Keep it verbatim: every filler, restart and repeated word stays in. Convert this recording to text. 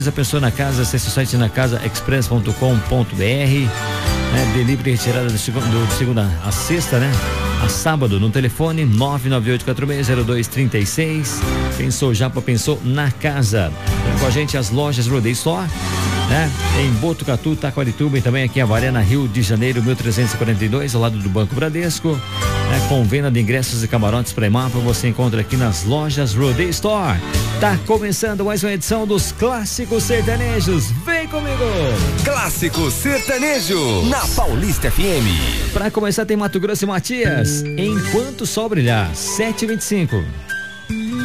A pessoa na casa, acesse o site na casa express ponto com ponto br, né? Delivery retirada de segunda, de segunda a sexta, né? A sábado, no telefone nove nove oito quatro seis zero dois três seis. Pensou Japa, pensou na casa. Vem com a gente as lojas Rodeio Store, né? Em Botucatu, Taquarituba e também aqui em Avaré, Rio de Janeiro, mil trezentos e quarenta e dois, ao lado do Banco Bradesco. Né? Com venda de ingressos e camarotes para Emapa, você encontra aqui nas lojas Rodeio Store. Tá começando mais uma edição dos Clássicos Sertanejos. Vem comigo! Clássico Sertanejo na Paulista F M. Para começar tem Mato Grosso e Matias. Enquanto o Sol Brilhar, sete e vinte e cinco.